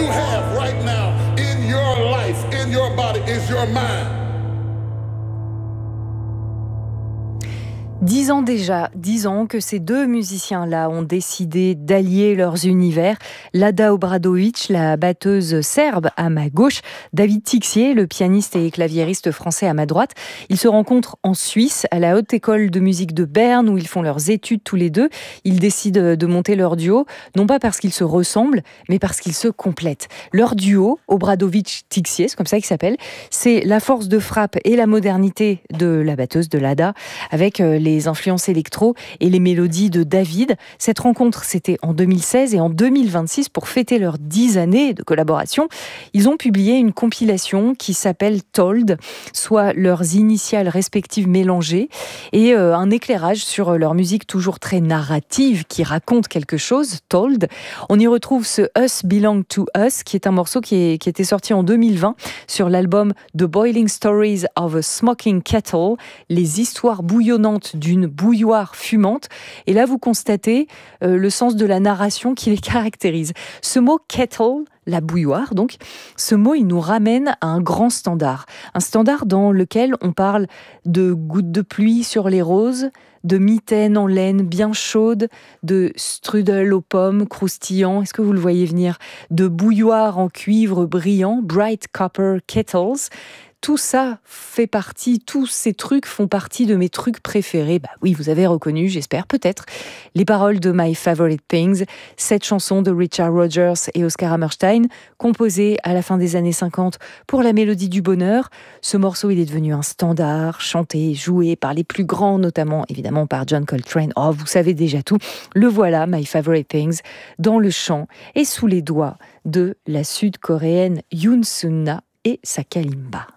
you have right now in your life, in your body, is your mind. 10 ans déjà, 10 ans que ces deux musiciens-là ont décidé d'allier leurs univers. Lada Obradović, la batteuse serbe à ma gauche, David Tixier, le pianiste et claviériste français à ma droite. Ils se rencontrent en Suisse, à la Haute École de musique de Berne, où ils font leurs études tous les deux. Ils décident de monter leur duo, non pas parce qu'ils se ressemblent, mais parce qu'ils se complètent. Leur duo, Obradović-Tixier, c'est comme ça qu'il s'appelle, c'est la force de frappe et la modernité de la batteuse de Lada, avec les influences électro et les mélodies de David. Cette rencontre, c'était en 2016 et en 2026, pour fêter leurs 10 années de collaboration, ils ont publié une compilation qui s'appelle Told, soit leurs initiales respectives mélangées, et un éclairage sur leur musique toujours très narrative qui raconte quelque chose, Told. On y retrouve ce Us Belong to Us, qui est un morceau qui était sorti en 2020 sur l'album The Boiling Stories of a Smoking Kettle, les histoires bouillonnantes d'une bouilloire fumante. Et là, vous constatez le sens de la narration qui les caractérise. Ce mot kettle, la bouilloire, donc, ce mot, il nous ramène à un grand standard. Un standard dans lequel on parle de gouttes de pluie sur les roses, de mitaines en laine bien chaude, de strudel aux pommes croustillant, est-ce que vous le voyez venir, de bouilloire en cuivre brillant, bright copper kettles. Tout ça fait partie, tous ces trucs font partie de mes trucs préférés. Bah oui, vous avez reconnu, j'espère, peut-être, les paroles de My Favorite Things, cette chanson de Richard Rodgers et Oscar Hammerstein, composée à la fin des années 50 pour la mélodie du bonheur. Ce morceau, il est devenu un standard, chanté, joué par les plus grands, notamment, évidemment, par John Coltrane. Oh, vous savez déjà tout. Le voilà, My Favorite Things, dans le chant et sous les doigts de la sud-coréenne Yoon Sun-na et sa kalimba.